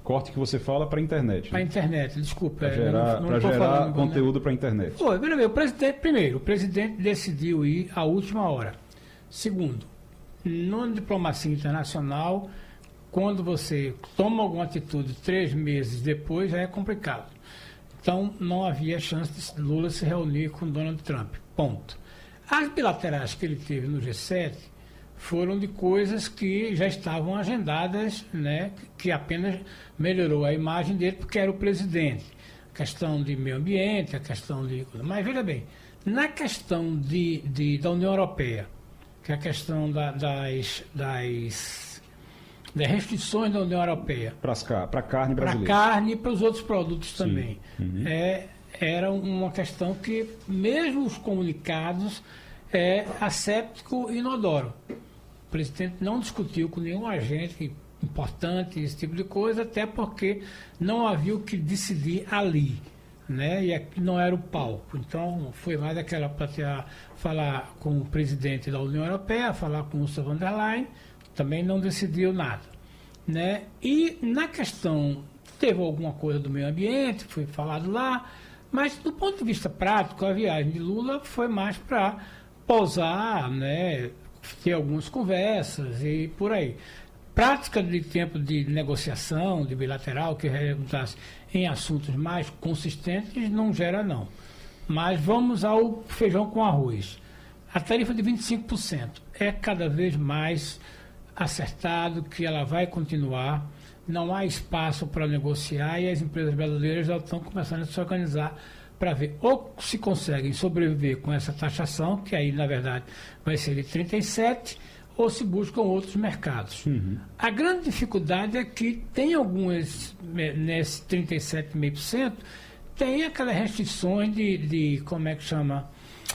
Corte que você fala para a internet. Para a internet, desculpa. Para gerar conteúdo para a internet. Foi, primeiro, o presidente decidiu ir à última hora. Segundo, na diplomacia internacional, quando você toma alguma atitude 3 meses depois, já é complicado. Então, não havia chance de Lula se reunir com Donald Trump. Ponto. As bilaterais que ele teve no G7 foram de coisas que já estavam agendadas, né, que apenas melhorou a imagem dele porque era o presidente. A questão de meio ambiente, a questão de... Mas, veja bem, na questão da União Europeia, que é a questão das restrições da União Europeia. Para a carne brasileira. Para a carne e para os outros produtos também. Uhum. Era uma questão que, mesmo os comunicados, asséptico e inodoro. O presidente não discutiu com nenhum agente importante, esse tipo de coisa, até porque não havia o que decidir ali, né? E aqui não era o palco. Então, foi mais aquela para falar com o presidente da União Europeia, falar com Ursula von der Leyen, também não decidiu nada, né? E na questão, teve alguma coisa do meio ambiente, foi falado lá, mas do ponto de vista prático, a viagem de Lula foi mais para pousar, né? Ter algumas conversas e por aí. Prática de tempo de negociação, de bilateral, que resultasse em assuntos mais consistentes, não gera não. Mas vamos ao feijão com arroz. A tarifa de 25% é cada vez mais acertado que ela vai continuar, não há espaço para negociar e as empresas brasileiras já estão começando a se organizar para ver ou se conseguem sobreviver com essa taxação, que aí na verdade vai ser de 37%, ou se buscam outros mercados. Uhum. A grande dificuldade é que tem algumas, nesse 37,5%, tem aquelas restrições de como é que chama,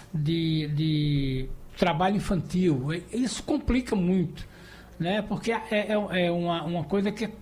de trabalho infantil. Isso complica muito, né? Porque é uma coisa que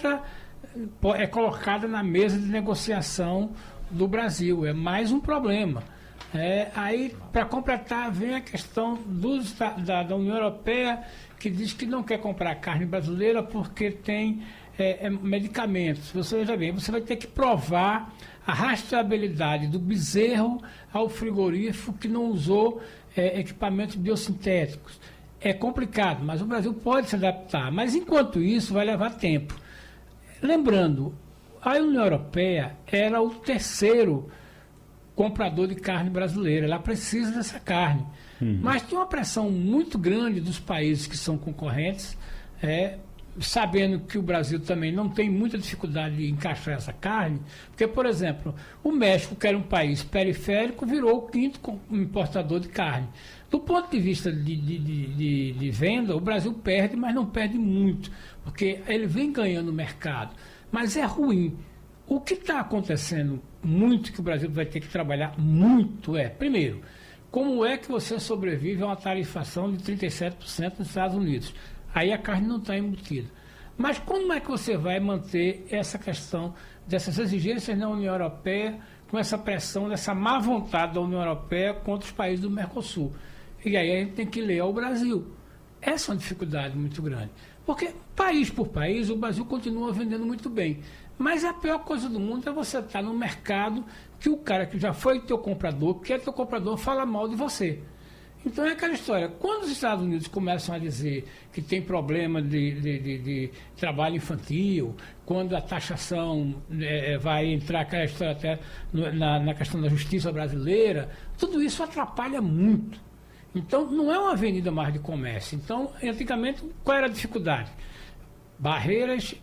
é colocada na mesa de negociação do Brasil. É mais um problema. Aí, para completar, vem a questão da União Europeia, que diz que não quer comprar carne brasileira porque tem medicamentos. Você veja bem, você vai ter que provar a rastreabilidade do bezerro ao frigorífico que não usou equipamentos biosintéticos. É complicado, mas o Brasil pode se adaptar. Mas, enquanto isso, vai levar tempo. Lembrando, a União Europeia era o terceiro comprador de carne brasileira, ela precisa dessa carne. Mas tem uma pressão muito grande dos países que são concorrentes, sabendo que o Brasil também não tem muita dificuldade de encaixar essa carne, porque, por exemplo, o México, que era um país periférico, virou o 5º importador de carne. Do ponto de vista de venda, o Brasil perde, mas não perde muito, porque ele vem ganhando mercado. Mas é ruim. O que está acontecendo muito, que o Brasil vai ter que trabalhar muito, primeiro, como é que você sobrevive a uma tarifação de 37% nos Estados Unidos? Aí a carne não está embutida. Mas como é que você vai manter essa questão dessas exigências na União Europeia, com essa pressão, dessa má vontade da União Europeia contra os países do Mercosul? E aí a gente tem que ler ao Brasil. Essa é uma dificuldade muito grande. Porque, país por país, o Brasil continua vendendo muito bem. Mas a pior coisa do mundo é você estar no mercado que o cara que já foi teu comprador, que é teu comprador, fala mal de você. Então é aquela história. Quando os Estados Unidos começam a dizer que tem problema de trabalho infantil, quando a taxação vai entrar aquela história até na questão da justiça brasileira, tudo isso atrapalha muito. Então não é uma avenida mais de comércio. Então, antigamente, qual era a dificuldade? Barreiras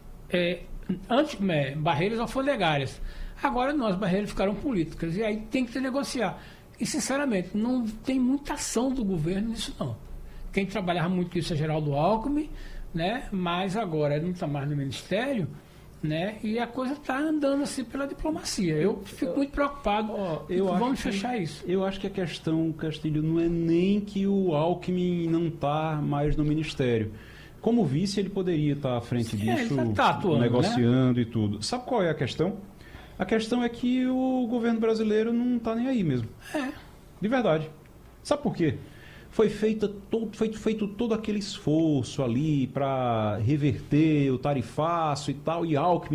barreiras alfandegárias. Agora não, as barreiras ficaram políticas e aí tem que se negociar. E, sinceramente, não tem muita ação do governo nisso, não. Quem trabalhava muito isso é Geraldo Alckmin, né? Mas agora ele não está mais no Ministério, né? E a coisa está andando assim pela diplomacia. Eu fico muito preocupado. Vamos fechar isso. Eu acho que a questão, Castilho, não é nem que o Alckmin não está mais no Ministério. Como vice, ele poderia estar à frente disso, atuando, negociando, né? E tudo. Sabe qual é a questão? A questão é que o governo brasileiro não está nem aí mesmo. De verdade. Sabe por quê? Foi feito todo aquele esforço ali para reverter o tarifaço e tal, e Alckmin